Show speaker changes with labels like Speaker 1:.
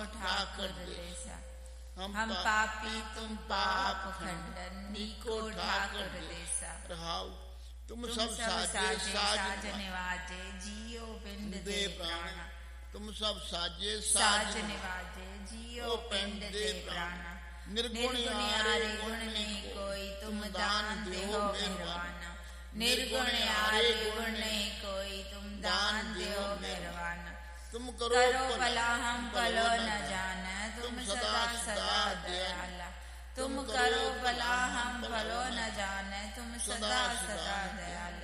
Speaker 1: ठाकुर देसा। हम पापी तुम पाप खंडन, नीको ठाकुर देसा।
Speaker 2: रहाऊ तुम सब
Speaker 1: साजे साज निवाजे, जियो पिंड दे प्राण।
Speaker 2: तुम सब साजे
Speaker 1: साज निवाजे, जियो पिंड दे प्राण। निर्गुण यारे गुण नहीं कोई, तुम दान देहो मेहरबाना। निर्गुण यारे गुण नहीं कोई, तुम दान देहो मेहरबाना।
Speaker 2: तुम करो
Speaker 1: भला हम भलो न जाने, तुम सदा सदा दयाला। तुम करो भला हम भलो न जाने, तुम सदा सदा दयाला।